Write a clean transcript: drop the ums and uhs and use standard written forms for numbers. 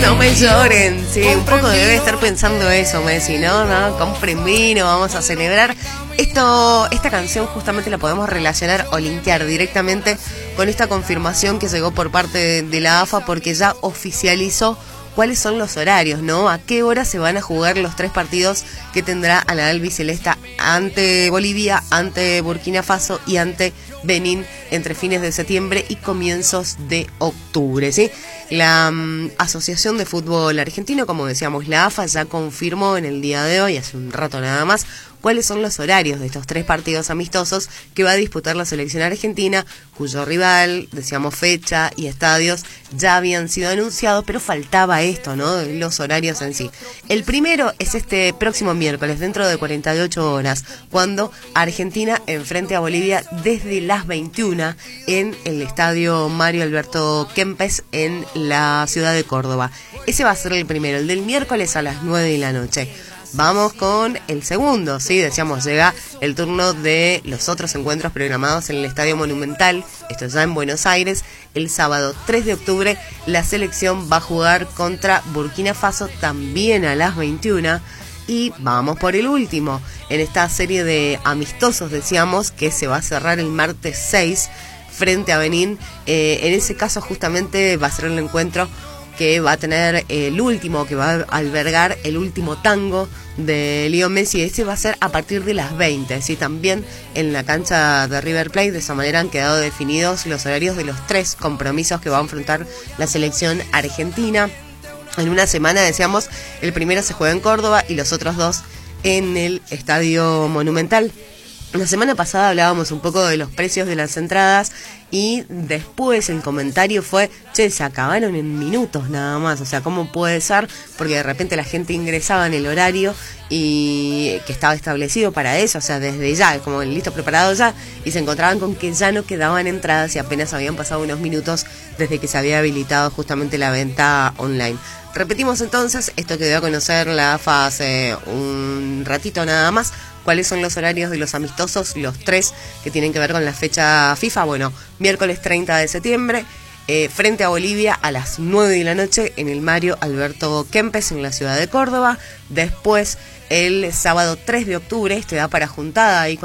No me lloren, sí, un poco debe estar pensando eso Messi, ¿no? Compren vino, vamos a celebrar. Esta canción justamente la podemos relacionar o linkear directamente con esta confirmación que llegó por parte de la AFA, porque ya oficializó cuáles son los horarios, ¿no? A qué hora se van a jugar los 3 partidos que tendrá a la albiceleste ante Bolivia, ante Burkina Faso y ante Benín entre fines de septiembre y comienzos de octubre, ¿sí? La Asociación de Fútbol Argentino, como decíamos, la AFA ya confirmó en el día de hoy, hace un rato nada más, cuáles son los horarios de estos 3 partidos amistosos que va a disputar la selección argentina, cuyo rival, decíamos fecha y estadios, ya habían sido anunciados, pero faltaba esto, ¿no? Los horarios en sí. El primero es este próximo miércoles, dentro de 48 horas, cuando Argentina enfrente a Bolivia desde las 21 en el estadio Mario Alberto Kempes en la ciudad de Córdoba. Ese va a ser el primero, el del miércoles a las 9 de la noche. Vamos con el segundo, sí, decíamos, llega el turno de los otros encuentros programados en el Estadio Monumental, esto ya en Buenos Aires, el sábado 3 de octubre, la selección va a jugar contra Burkina Faso también a las 21, y vamos por el último, en esta serie de amistosos, decíamos, que se va a cerrar el martes 6 frente a Benín, en ese caso justamente va a ser el encuentro que va a tener el último, que va a albergar el último tango de Leo Messi. Ese va a ser a partir de las 20, ¿sí? También en la cancha de River Plate. De esa manera han quedado definidos los horarios de los 3 compromisos que va a enfrentar la selección argentina. En una semana, decíamos, el primero se juega en Córdoba y los otros 2 en el Estadio Monumental. La semana pasada hablábamos un poco de los precios de las entradas y después el comentario fue, che, se acabaron en minutos nada más, o sea, ¿cómo puede ser? Porque de repente la gente ingresaba en el horario y que estaba establecido para eso, o sea, desde ya, como listo, preparado ya, y se encontraban con que ya no quedaban entradas y apenas habían pasado unos minutos desde que se había habilitado justamente la venta online. Repetimos entonces, esto que dio a conocer la AFA hace un ratito nada más. ¿Cuáles son los horarios de los amistosos? Los 3 que tienen que ver con la fecha FIFA. Bueno, miércoles 30 de septiembre, frente a Bolivia a las 9 de la noche en el Mario Alberto Kempes en la ciudad de Córdoba. Después, el sábado 3 de octubre, esto da para juntada ahí